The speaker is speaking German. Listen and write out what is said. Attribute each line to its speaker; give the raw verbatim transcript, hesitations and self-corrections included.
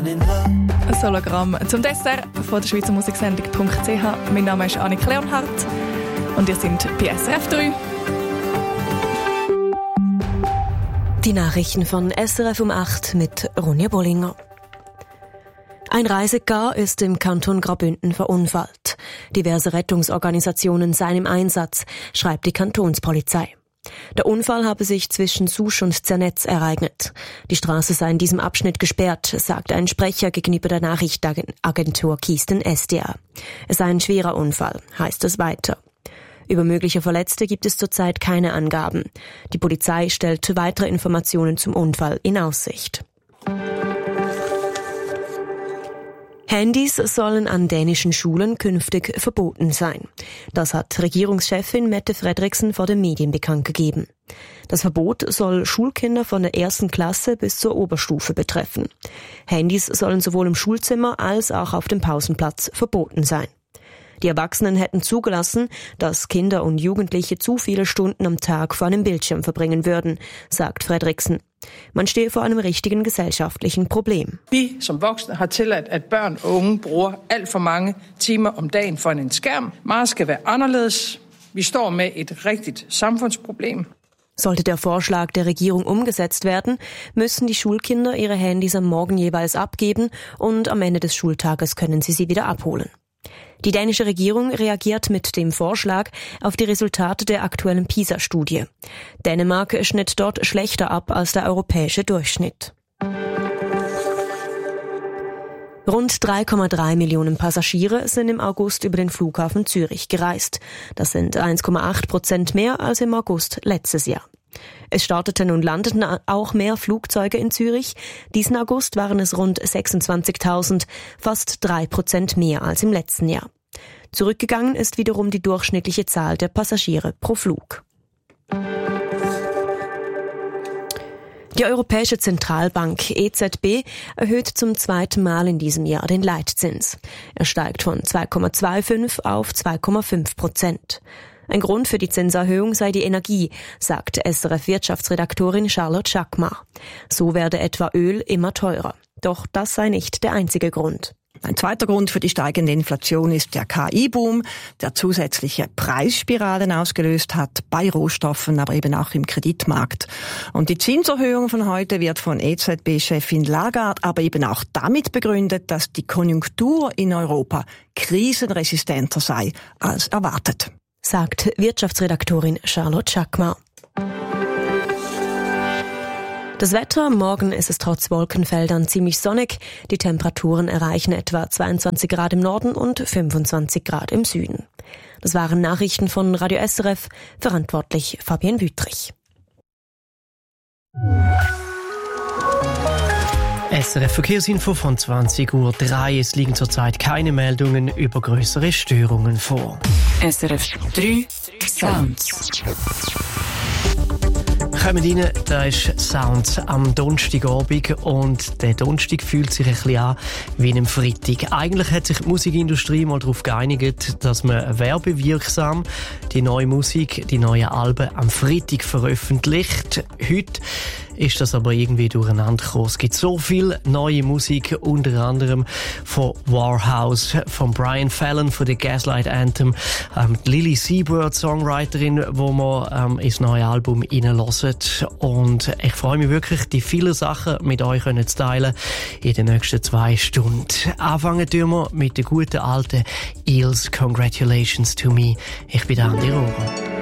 Speaker 1: Ein Sologramm zum Dessert von der Schweizer Musiksendung Punkt c h. Mein Name ist Annik Leonhardt und ihr seid bei S R F drei.
Speaker 2: Die Nachrichten von S R F um acht mit Ronja Bollinger. Ein Reisegar ist im Kanton Graubünden verunfallt. Diverse Rettungsorganisationen seien im Einsatz, schreibt die Kantonspolizei. Der Unfall habe sich zwischen Susch und Zernetz ereignet. Die Straße sei in diesem Abschnitt gesperrt, sagt ein Sprecher gegenüber der Nachrichtenagentur Kiesten S D A. Es sei ein schwerer Unfall, heißt es weiter. Über mögliche Verletzte gibt es zurzeit keine Angaben. Die Polizei stellt weitere Informationen zum Unfall in Aussicht. Handys sollen an dänischen Schulen künftig verboten sein. Das hat Regierungschefin Mette Frederiksen vor den Medien bekannt gegeben. Das Verbot soll Schulkinder von der ersten Klasse bis zur Oberstufe betreffen. Handys sollen sowohl im Schulzimmer als auch auf dem Pausenplatz verboten sein. Die Erwachsenen hätten zugelassen, dass Kinder und Jugendliche zu viele Stunden am Tag vor einem Bildschirm verbringen würden, sagt Frederiksen. Man stehe vor einem richtigen gesellschaftlichen Problem.
Speaker 3: Vi som voksne har tilladt, at børn og unge bruger alt for mange timer om dagen for en skærm. Meget skal være anderledes. Vi står med et rigtigt samfundsproblem.
Speaker 2: Sollte der Vorschlag der Regierung umgesetzt werden, müssen die Schulkinder ihre Handys am Morgen jeweils abgeben und am Ende des Schultages können sie sie wieder abholen. Die dänische Regierung reagiert mit dem Vorschlag auf die Resultate der aktuellen PISA-Studie. Dänemark schnitt dort schlechter ab als der europäische Durchschnitt. Rund drei Komma drei Millionen Passagiere sind im August über den Flughafen Zürich gereist. Das sind eins Komma acht Prozent mehr als im August letztes Jahr. Es starteten und landeten auch mehr Flugzeuge in Zürich. Diesen August waren es rund sechsundzwanzigtausend, fast drei Prozent mehr als im letzten Jahr. Zurückgegangen ist wiederum die durchschnittliche Zahl der Passagiere pro Flug. Die Europäische Zentralbank E Z B erhöht zum zweiten Mal in diesem Jahr den Leitzins. Er steigt von zwei Komma fünfundzwanzig auf zwei Komma fünf Prozent. Ein Grund für die Zinserhöhung sei die Energie, sagt S R F-Wirtschaftsredaktorin Charlotte Schackmar. So werde etwa Öl immer teurer. Doch das sei nicht der einzige Grund.
Speaker 4: Ein zweiter Grund für die steigende Inflation ist der K I-Boom, der zusätzliche Preisspiralen ausgelöst hat, bei Rohstoffen, aber eben auch im Kreditmarkt. Und die Zinserhöhung von heute wird von E Z B-Chefin Lagarde aber eben auch damit begründet, dass die Konjunktur in Europa krisenresistenter sei als erwartet,
Speaker 2: sagt Wirtschaftsredaktorin Charlotte Schackmar. Das Wetter, morgen ist es trotz Wolkenfeldern ziemlich sonnig. Die Temperaturen erreichen etwa zweiundzwanzig Grad im Norden und fünfundzwanzig Grad im Süden. Das waren Nachrichten von Radio S R F, verantwortlich Fabienne Wüttrich.
Speaker 5: S R F Verkehrsinfo von zwanzig Uhr drei. Es liegen zurzeit keine Meldungen über größere Störungen vor.
Speaker 6: S R F drei Sounds.
Speaker 5: Kommen rein, da ist Sounds am Donnerstagabend und der Donnerstag fühlt sich ein bisschen an wie ein Freitag. Eigentlich hat sich die Musikindustrie mal darauf geeinigt, dass man werbewirksam die neue Musik, die neuen Alben am Freitag veröffentlicht. Heute ist das aber irgendwie durcheinander gekommen. Es gibt so viel neue Musik, unter anderem von Warhouse, von Brian Fallon, von der Gaslight Anthem, ähm, Lily Seabird, Songwriterin, wo man ähm, ins neue Album reinhören. Und ich freue mich wirklich, die vielen Sachen mit euch zu teilen in den nächsten zwei Stunden. Anfangen tun wir mit der guten alten Eels Congratulations to Me. Ich bin Andi Rohrer.